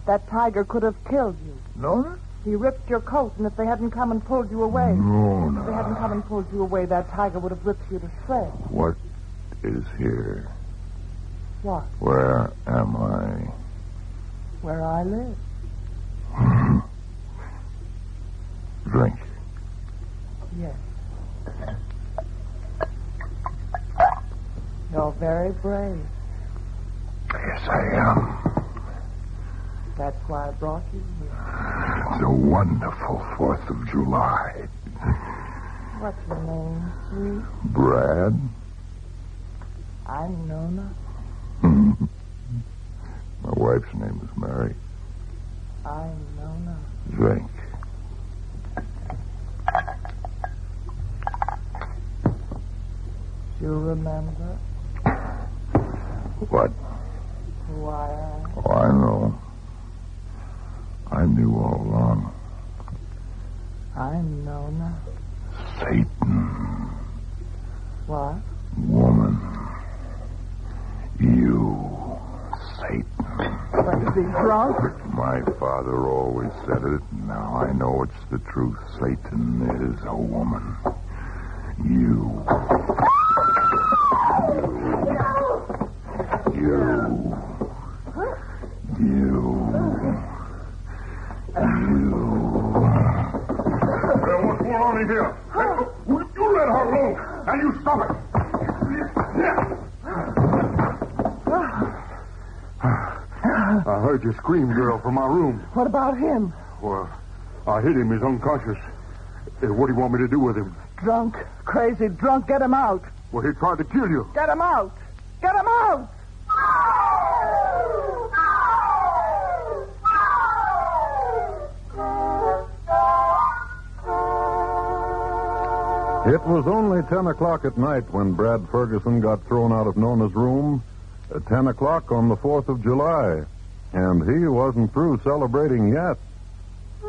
That tiger could have killed you. Nona? He ripped your coat, and if they hadn't come and pulled you away... Nona. If they hadn't come and pulled you away, that tiger would have ripped you to shreds. What is here? What? Where am I? Where I live. Drink. Yes. You're very brave. Yes, I am. That's why I brought you here. It's a wonderful 4th of July. What's your name, sweet? Brad? I'm Nona. My wife's name is Mary. I'm Nona. Drink. You remember What? who I am? Oh, I know. I knew all along. I'm Nona. Satan. What? Woman. You. Satan. What, is he drunk? My father always said it. Now I know it's the truth. Satan is a woman. You. What's going on in here? You let her alone, and you stop it. I heard you scream, girl, from my room. What about him? Well, I hit him. He's unconscious. What do you want me to do with him? Drunk. Crazy drunk. Get him out. Well, he tried to kill you. Get him out. Get him out. It was only 10 o'clock at night when Brad Ferguson got thrown out of Nona's room. At 10 o'clock on the 4th of July. And he wasn't through celebrating yet.